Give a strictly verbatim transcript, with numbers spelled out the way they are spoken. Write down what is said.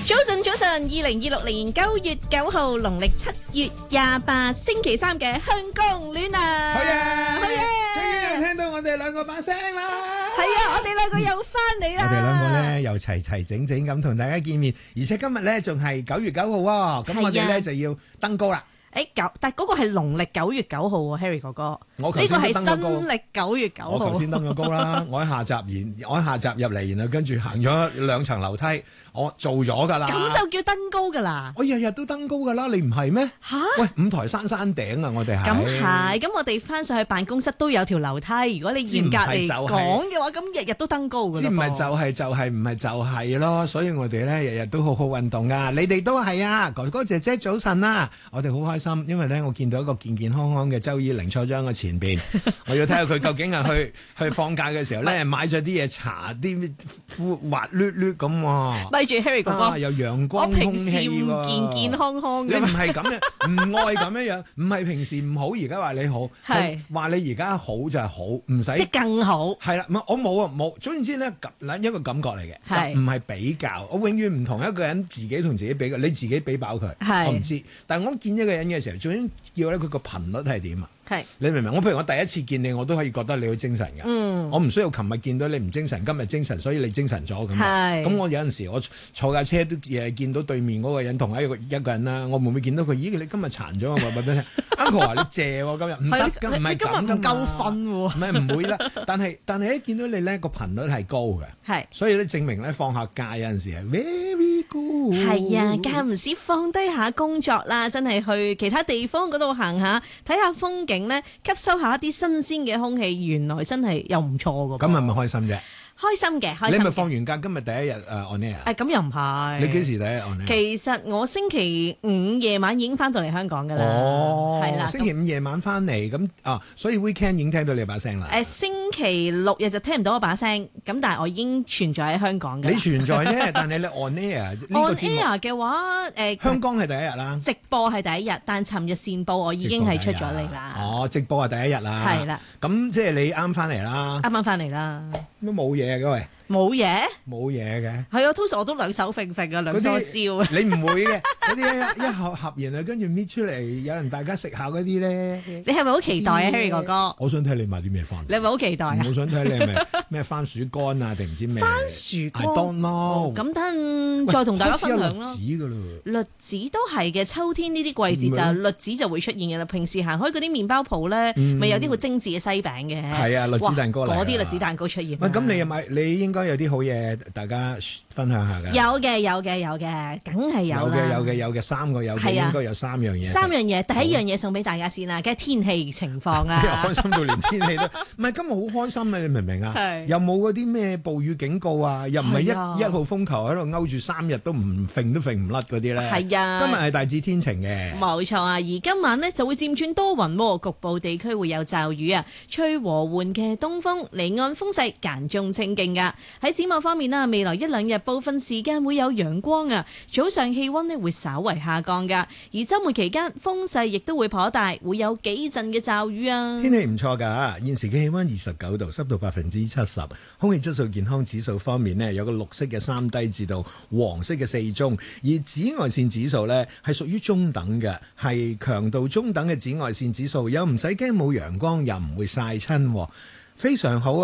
早晨，早晨，二零二六年九月九號，農曆七月廿八，星期三嘅香港暖男。 好啊， 好啊， 終於又聽到我哋兩個把聲啦。 係啊，我哋兩個又翻嚟啦。 我哋兩個咧又齊齊整整咁同大家見面，而且今日咧仲係九月九號喎，咁我哋咧就要登高啦。 誒九，但係嗰個係農曆九月九號喎 Harry 哥哥。 我頭呢個係先都登咗高。 新曆九月九號。 我頭先登咗高啦，我喺下集然，我喺下集入嚟，然後跟住行咗兩層樓梯，我做咗㗎啦。 咁就叫登高㗎啦。 我日日都登高㗎啦，你唔係咩？ 吓？ 喂，五台山山頂啊，我哋係。 咁係，咁我哋翻上去辦公室都有條樓梯。如果你嚴格嚟講嘅話，咁日日都登高㗎啦。 知唔係就係就係唔係就係咯，所以我哋咧日日都好好運動㗎。你哋都係啊，哥哥姐姐早晨啦，我哋好開心，因為咧我見到一個健健康康嘅周依玲坐咗喺我前邊，我要睇下佢究竟係去去放假嘅時候咧買咗啲嘢搽啲膚滑捋捋咁喎。 咪住 Harry 哥哥， 有陽光空氣喎。 我平時唔健健康康嘅。 你唔係咁樣，唔愛咁樣樣，唔係平時唔好，而家話你好，係話你而家好就係好，唔使即係更好。係啦，唔我冇啊冇。總言之咧，嗱一個感覺嚟嘅，就唔係比較。我永遠唔同一個人自己同自己比較，你自己比飽佢，我唔知。但係我見一個人嘅時候，最緊要咧佢個頻率係點啊？係你明唔明？我譬如我第一次見你，我都可以覺得你好精神㗎。嗯，我唔需要琴日見到你唔精神，今日精神，所以你精神咗咁。係咁，我有陣時我坐架車都誒見到對面嗰個人同一個一個人啦，我會唔會見到佢？咦，你今日殘咗啊？話俾你聽，Uncle 話你謝喎今日唔得，唔係咁唔夠瞓喎。唔係唔會啦，但係但係一見到你咧個頻率係高嘅，係所以咧證明咧放下假有陣時係 very good。 係啊，間唔時放低下工作啦，真係去其他地方嗰度行下，睇下風景。咧吸收下一啲新鮮嘅空氣，原來真係又唔錯噶。 咁係咪開心啫？ 開心嘅，開心。 你咪放完假，今日第一日誒 on air。誒咁又唔係。 你幾時第一日 on air？ 其實我星期五夜晚已經翻到嚟香港㗎啦。 哦， 係啦。 星期五夜晚翻嚟，咁啊，所以 weekend 已經聽到你把聲啦。 誒，星期六日就聽唔到我把聲，咁但係我已經存在喺香港㗎。 你存在啫，但係你 on air 呢個節目 on air 嘅話，誒香港係第一日啦。 直播係第一日，但尋日線報我已經係出咗嚟啦。 哦，直播係第一日啦。 係啦。咁即係你啱翻嚟啦。 啱啱翻嚟啦。 都冇嘢嘅喂。 冇嘢，冇嘢嘅。 係啊，通常我都兩手揈揈啊，兩梳蕉啊。 你唔會嘅，嗰啲一盒盒然後跟住搣出嚟，有人大家食下嗰啲咧。 你係咪好期待啊 ，Harry 哥哥？ 我想睇你買啲咩翻嚟。 你係咪好期待啊？ 我想睇你係咪咩番薯乾啊，定唔知咩？ 番薯乾 I don't know。 咁等再同大家分享咯。 栗子噶啦， 栗子都係嘅，秋天呢啲季節就栗子就會出現嘅啦。平時行開嗰啲麵包鋪咧，咪有啲好精緻嘅西餅嘅。 係啊，栗子蛋糕嚟。 嗰啲栗子蛋糕出現。 喂，咁你又買？你應該有啲好嘢。大家分享下㗎， 有嘅有嘅有嘅，梗係有啦。 有嘅有嘅有嘅，三個有嘅，應該有三樣嘢。 三樣嘢，第一樣嘢送俾大家先啦，梗係天氣情況啊。 開心到連天氣都，唔係今日好開心啊！你明唔明啊？係。又冇嗰啲咩暴雨警告啊，又唔係一一號風球喺度勾住三日都唔揈都揈唔甩嗰啲咧。係啊。今日係大致天晴嘅。冇錯啊，而今晚呢就會漸轉多雲，局部地區會有驟雨啊，吹和緩嘅東風，離岸風勢間中清勁㗎。喺展望方面啦，未來一兩日部分時間會有陽光啊，早上氣溫呢會稍為下降噶，而周末期間風勢亦都會頗大，會有幾陣嘅驟雨啊。天氣唔錯噶，現時嘅氣溫二十九度，濕度百分之七十，空氣質素健康指數方面呢，有個綠色嘅三低至到黃色嘅四中，而紫外線指數呢係屬於中等嘅，係強度中等嘅紫外線指數，有唔使驚冇陽光又唔會曬親，非常好啊。